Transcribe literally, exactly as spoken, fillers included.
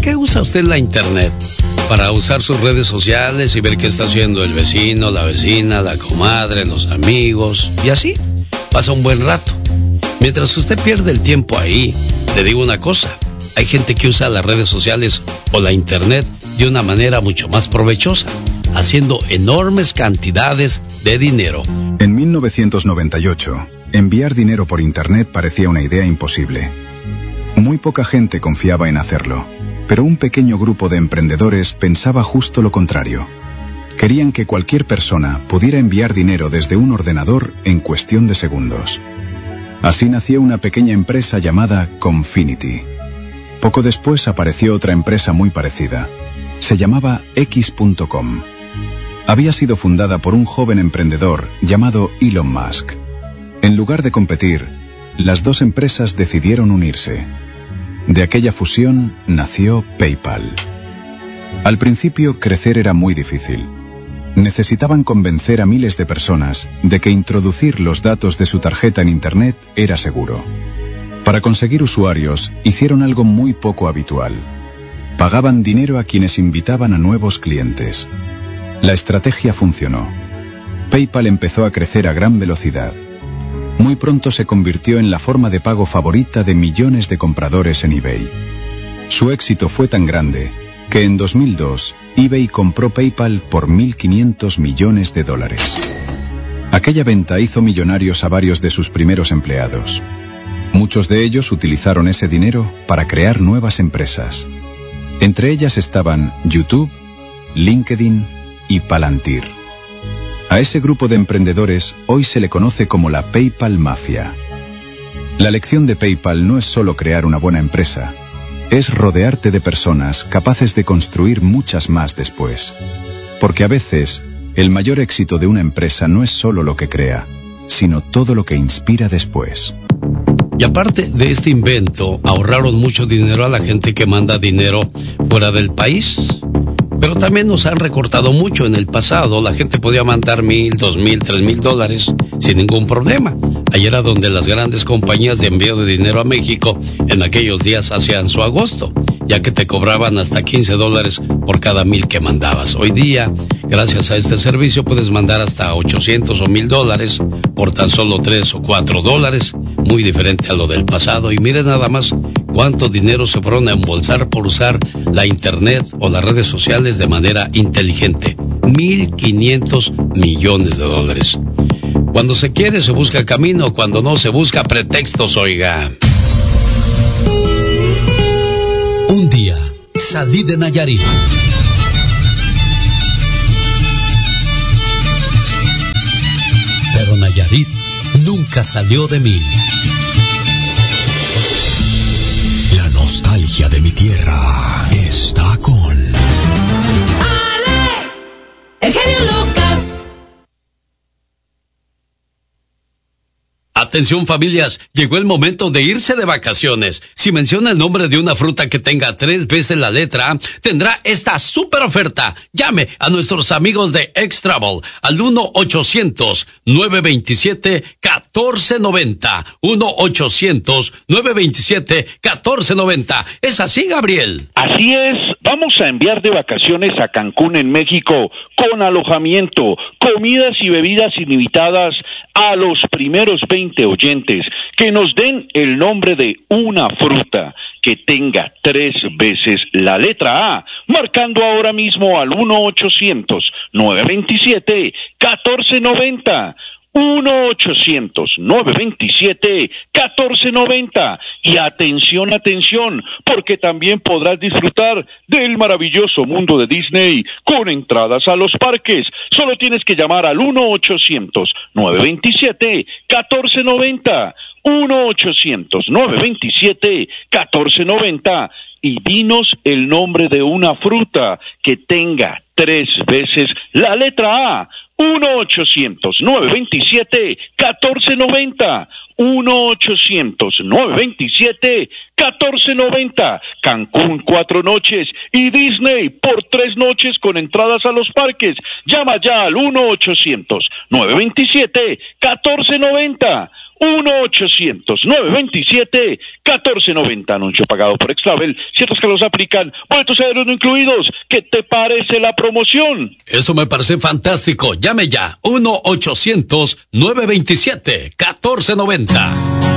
qué usa usted la internet? Para usar sus redes sociales y ver qué está haciendo el vecino, la vecina, la comadre, los amigos, y así pasa un buen rato. Mientras usted pierde el tiempo ahí, le digo una cosa, hay gente que usa las redes sociales o la internet de una manera mucho más provechosa, haciendo enormes cantidades de dinero. En mil novecientos noventa y ocho, enviar dinero por internet parecía una idea imposible. Muy poca gente confiaba en hacerlo, pero un pequeño grupo de emprendedores pensaba justo lo contrario. Querían que cualquier persona pudiera enviar dinero desde un ordenador en cuestión de segundos. Así nació una pequeña empresa llamada Confinity. Poco después apareció otra empresa muy parecida. Se llamaba X punto com. Había sido fundada por un joven emprendedor llamado Elon Musk. En lugar de competir, las dos empresas decidieron unirse. De aquella fusión nació PayPal. Al principio, crecer era muy difícil. Necesitaban convencer a miles de personas de que introducir los datos de su tarjeta en Internet era seguro. Para conseguir usuarios, hicieron algo muy poco habitual. Pagaban dinero a quienes invitaban a nuevos clientes. La estrategia funcionó. PayPal empezó a crecer a gran velocidad. Muy pronto se convirtió en la forma de pago favorita de millones de compradores en eBay. Su éxito fue tan grande que en dos mil dos eBay compró PayPal por mil quinientos millones de dólares. Aquella venta hizo millonarios a varios de sus primeros empleados. Muchos de ellos utilizaron ese dinero para crear nuevas empresas. Entre ellas estaban YouTube, LinkedIn y Palantir. A ese grupo de emprendedores hoy se le conoce como la PayPal Mafia. La lección de PayPal no es solo crear una buena empresa, es rodearte de personas capaces de construir muchas más después. Porque a veces, el mayor éxito de una empresa no es solo lo que crea, sino todo lo que inspira después. Y aparte de este invento, ahorraron mucho dinero a la gente que manda dinero fuera del país. Pero también nos han recortado mucho en el pasado. La gente podía mandar mil, dos mil, tres mil dólares sin ningún problema. Ahí era donde las grandes compañías de envío de dinero a México en aquellos días hacían su agosto, ya que te cobraban hasta quince dólares por cada mil que mandabas. Hoy día, gracias a este servicio, puedes mandar hasta ochocientos o mil dólares por tan solo tres o cuatro dólares. Muy diferente a lo del pasado. Y miren nada más cuánto dinero se fueron a embolsar por usar la internet o las redes sociales de manera inteligente. mil quinientos millones de dólares. Cuando se quiere se busca camino, cuando no se busca pretextos, oiga. Un día salí de Nayarit. Pero Nayarit nunca salió de mí. La nostalgia de mi tierra está con Alex, el genio Lucas. Atención familias, llegó el momento de irse de vacaciones. Si menciona el nombre de una fruta que tenga tres veces la letra A, tendrá esta super oferta. Llame a nuestros amigos de X-Travel al uno ochocientos, nueve veintisiete, catorce noventa. uno ochocientos, nueve veintisiete, catorce noventa. ¿Es así, Gabriel? Así es. Vamos a enviar de vacaciones a Cancún, en México, con alojamiento, comidas y bebidas ilimitadas a los primeros veinte oyentes que nos den el nombre de una fruta que tenga tres veces la letra A, marcando ahora mismo al uno ochocientos, nueve veintisiete, catorce noventa. uno ochocientos, nueve veintisiete, catorce noventa. Y atención, atención, porque también podrás disfrutar del maravilloso mundo de Disney con entradas a los parques. Solo tienes que llamar al uno ochocientos, nueve veintisiete, catorce noventa. uno ochocientos, nueve veintisiete, catorce noventa. Y dinos el nombre de una fruta que tenga tres veces la letra A. uno ochocientos, nueve veintisiete, catorce noventa. uno ochocientos, nueve veintisiete, catorce noventa. Cancún cuatro noches y Disney por tres noches con entradas a los parques. Llama ya al uno ochocientos, nueve veintisiete, catorce noventa. uno ochocientos, nueve veintisiete, catorce noventa. Anuncio pagado por Extravel. Ciertos que los aplican. Boletos aéreos no incluidos. ¿Qué te parece la promoción? Eso me parece fantástico. Llame ya. uno ochocientos, nueve veintisiete, catorce noventa.